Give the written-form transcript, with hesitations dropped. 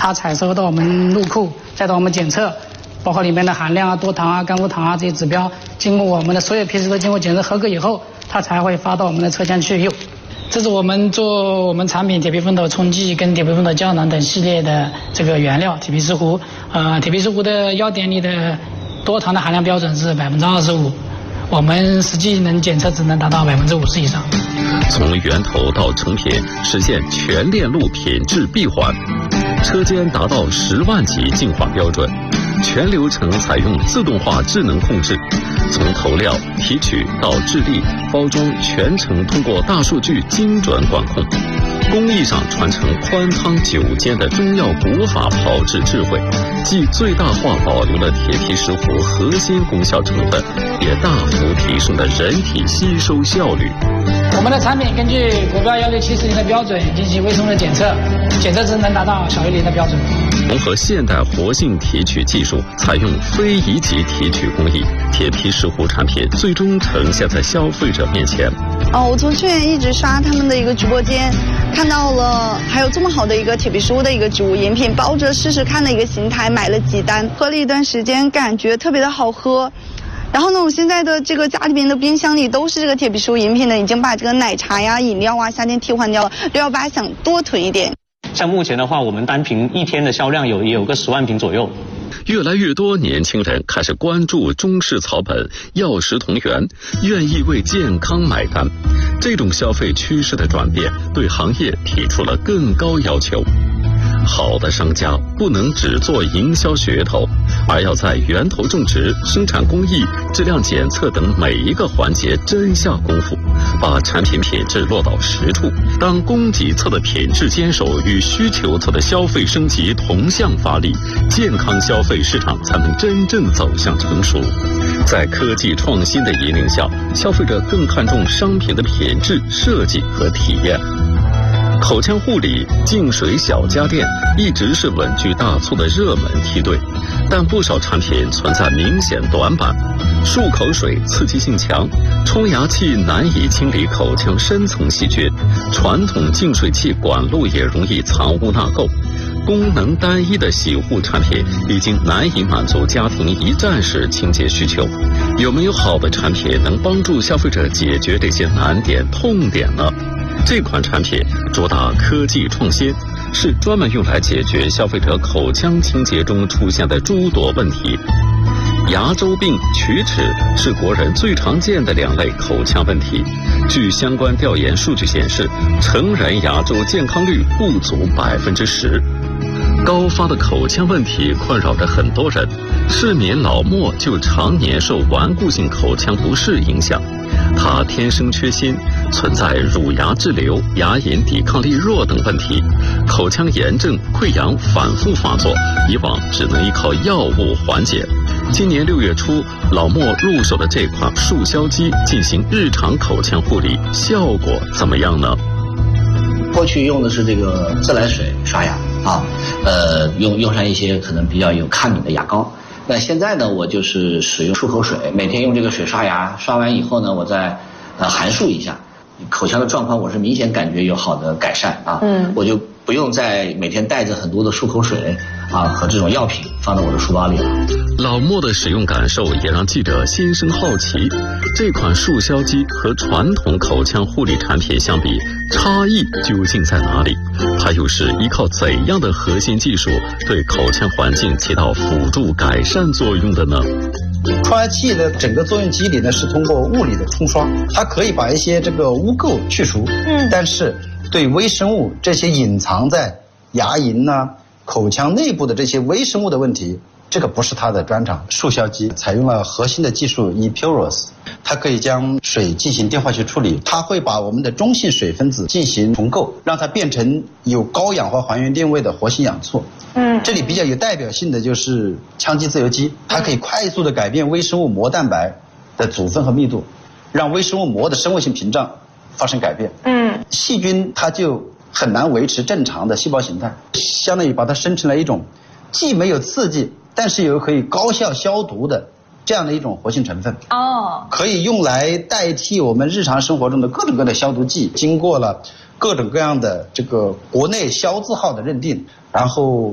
它采收到我们入库，再到我们检测，包括里面的含量啊、多糖啊、甘无糖啊这些指标，经过我们的所有批次都经过检测合格以后，它才会发到我们的车厢去用。这是我们做我们产品铁皮封斗冲剂跟铁皮封斗胶囊等系列的这个原料铁皮石斛。铁皮石斛的药典里的多糖的含量标准是25%，我们实际能检测值能达到50%以上。 从源头到成品，实现全链路品质闭环，车间达到10万级净化标准，全流程采用自动化智能控制，从投料、提取到制粒、包装，全程通过大数据精准管控。工艺上传承宽汤久煎的中药古法炮制智慧，既最大化保留了铁皮石斛核心功效成分，也大幅提升了人体吸收效率。 我们的产品根据国标16740的标准进行微生物的检测，检测值能达到小于0的标准。 融合现代活性提取技术，采用非遗级提取工艺，铁皮石斛产品最终呈现在消费者面前。 我从去年一直刷他们的一个直播间，看到了还有这么好的一个铁皮石斛的一个植物饮品，抱着试试看的一个心态买了几单，喝了一段时间，感觉特别的好喝。然后呢，我现在的这个家里面的冰箱里都是这个铁皮石斛饮品的，已经把这个奶茶呀、饮料啊、夏天替换掉了。618想多囤一点。 像目前的话，我们单瓶一天的销量也有个10万瓶左右。 越来越多年轻人开始关注中式草本、药食同源，愿意为健康买单。这种消费趋势的转变，对行业提出了更高要求。好的商家不能只做营销噱头，而要在源头种植、生产工艺、质量检测等每一个环节真下功夫，把产品品质落到实处。当供给侧的品质坚守与需求侧的消费升级同向发力，健康消费市场才能真正走向成熟。在科技创新的引领下，消费者更看重商品的品质、设计和体验。口腔护理、净水小家电一直是稳居大促的热门梯队，但不少产品存在明显短板。漱口水刺激性强，冲牙器难以清理口腔深层细菌，传统净水器管路也容易藏污纳垢。功能单一的洗护产品已经难以满足家庭一站式清洁需求。有没有好的产品能帮助消费者解决这些难点、痛点呢？这款产品主打科技创新，是专门用来解决消费者口腔清洁中出现的诸多问题。牙周病、龋齿是国人最常见的2类口腔问题。据相关调研数据显示，成人牙周健康率不足10%。高发的口腔问题困扰着很多人，市民老莫就常年受顽固性口腔不适影响。他天生缺锌，存在乳牙滞留、牙龈抵抗力弱等问题，口腔炎症、溃疡反复发作，以往只能依靠药物缓解。今年6月初，老莫入手的这款漱消机进行日常口腔护理，效果怎么样呢？ 过去用的是这个自来水刷牙啊，用上一些可能比较有抗敏的牙膏。那现在呢，我就是使用漱口水，每天用这个水刷牙，刷完以后呢，我再含漱一下，口腔的状况我是明显感觉有好的改善啊。我就不用再每天带着很多的漱口水啊和这种药品放到我的书包里了。 老莫的使用感受也让记者心生好奇，这款漱消机和传统口腔护理产品相比，差异究竟在哪里？它又是依靠怎样的核心技术对口腔环境起到辅助改善作用的呢？ 刷牙器的整个作用机理呢是通过物理的冲刷，它可以把一些这个污垢去除，但是对微生物这些隐藏在牙龈呐、口腔内部的这些微生物的问题，这个不是它的专长。漱消机采用了核心的技术 ePuros， 它可以将水进行电化学处理，它会把我们的中性水分子进行重构，让它变成有高氧化还原定位的活性氧唑。这里比较有代表性的就是羟基自由基，它可以快速的改变微生物膜蛋白的组分和密度，让微生物膜的生物性屏障发生改变。细菌它就很难维持正常的细胞形态，相当于把它生成了一种既没有刺激，但是又可以高效消毒的这样的一种活性成分。可以用来代替我们日常生活中的各种各样的消毒剂，经过了各种各样的这个国内消字号的认定，然后